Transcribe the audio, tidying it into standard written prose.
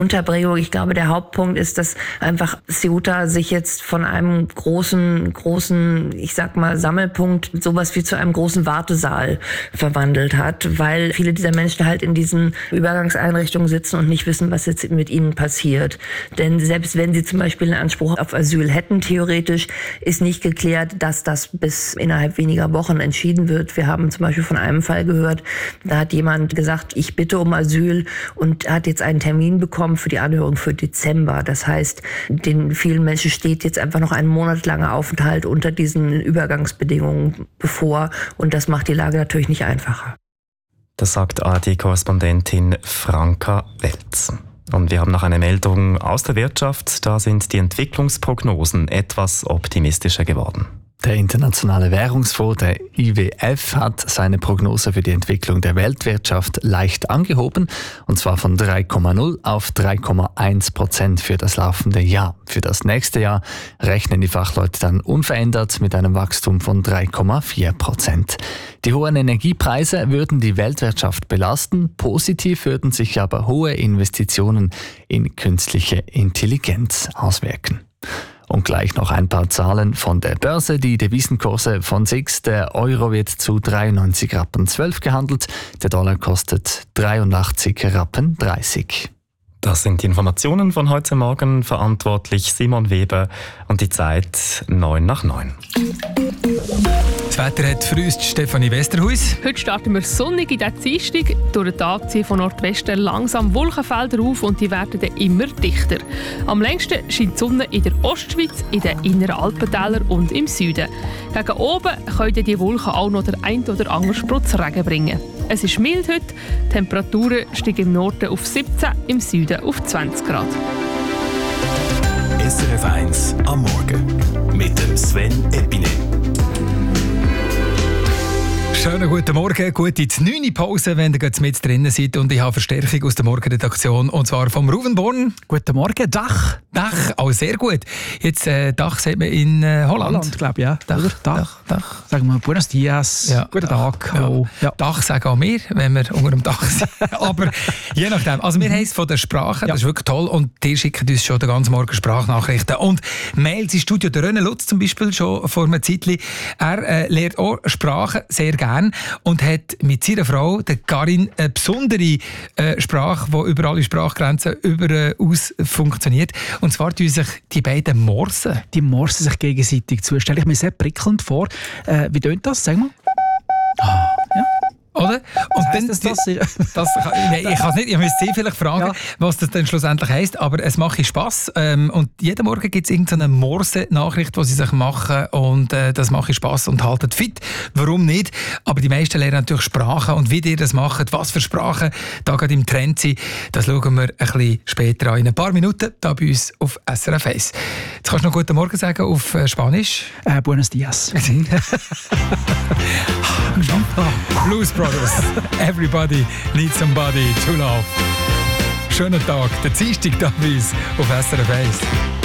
Unterbringung. Ich glaube, der Hauptpunkt ist, dass einfach Ceuta sich jetzt von einem großen, ich sag mal, Sammelpunkt sowas wie zu einem großen Wartesaal verwandelt hat, weil viele dieser Menschen halt in diesen Übergangseinrichtungen sitzen und nicht wissen, was jetzt mit ihnen passiert. Denn selbst wenn sie zum Beispiel einen Anspruch auf Asyl hätten, theoretisch, ist nicht geklärt, dass das bis innerhalb weniger Wochen entschieden wird. Wir haben zum Beispiel von einem Fall gehört, da hat jemand gesagt, ich bitte um Asyl und hat jetzt einen Termin bekommen für die Anhörung für Dezember. Das heißt, den vielen Menschen steht jetzt einfach noch ein monatelanger Aufenthalt unter diesen Übergangsbedingungen bevor und das macht die Lage natürlich nicht einfacher. Das sagt ARD-Korrespondentin Franka Welz. Und wir haben noch eine Meldung aus der Wirtschaft. Da sind die Entwicklungsprognosen etwas optimistischer geworden. Der Internationale Währungsfonds, der IWF, hat seine Prognose für die Entwicklung der Weltwirtschaft leicht angehoben, und zwar von 3,0 auf 3,1% für das laufende Jahr. Für das nächste Jahr rechnen die Fachleute dann unverändert mit einem Wachstum von 3,4%. Die hohen Energiepreise würden die Weltwirtschaft belasten, positiv würden sich aber hohe Investitionen in künstliche Intelligenz auswirken. Und gleich noch ein paar Zahlen von der Börse. Die Devisenkurse von SIX. Der Euro wird zu 93,12 Rappen gehandelt. Der Dollar kostet 83,30 Rappen. Das sind die Informationen von heute Morgen. Verantwortlich Simon Weber und die Zeit 8:09. Das Wetter hat für uns Stefanie Westerhuis. Heute starten wir sonnig in den Dienstag. Durch den Tag ziehen von Nordwesten langsam Wolkenfelder auf und die werden dann immer dichter. Am längsten scheint die Sonne in der Ostschweiz, in den inneren Alpentälern und im Süden. Gegen oben können die Wolken auch noch der ein oder andere Sprutz Regen bringen. Es ist mild heute, die Temperaturen steigen im Norden auf 17, im Süden auf 20 Grad. SRF 1 am Morgen mit dem Sven Epine. Schönen guten Morgen, gute 9. Pause, wenn ihr mit drinnen seid. Und ich habe Verstärkung aus der Morgenredaktion, und zwar vom Ruven Born. Guten Morgen, Dach. Dach, auch sehr gut. Jetzt Dach sagt man in Holland. Glaube ich, ja. Dach. Sagen wir Buenos Dias, ja. Guten Tag. Ja. Oh. Ja. Dach sagen auch wir, wenn wir unter dem Dach sind. Aber je nachdem. Also wir haben es von der Sprache, das ist wirklich toll. Und die schicken uns schon den ganzen Morgen Sprachnachrichten. Und Mails ins Studio. Der René Lutz zum Beispiel schon vor einem Zeitchen. Er lernt auch Sprachen sehr gerne und hat mit seiner Frau, der Karin, eine besondere Sprache, die über alle Sprachgrenzen aus funktioniert. Und zwar tun sich die beiden morsen. Die morsen sich gegenseitig zu. Stelle ich mir sehr prickelnd vor. Wie tönt das? Sag mal. Ja. Oder? Und dann, das? ich kann es nicht, ich müsste Sie vielleicht fragen, was das dann schlussendlich heisst, aber es macht Spass. Und jeden Morgen gibt es irgendeine Morse-Nachricht, die sie sich machen, und das macht Spass und haltet fit. Warum nicht? Aber die meisten lernen natürlich Sprachen, und wie ihr das macht, was für Sprachen da gerade im Trend sind, das schauen wir ein bisschen später an. In ein paar Minuten hier bei uns auf SRF 1. Jetzt kannst du noch guten Morgen sagen auf Spanisch. Buenos Dias. Blues Brothers. Everybody needs somebody to love. Schönen Tag. Der Dienstag da bei uns auf SRF 1.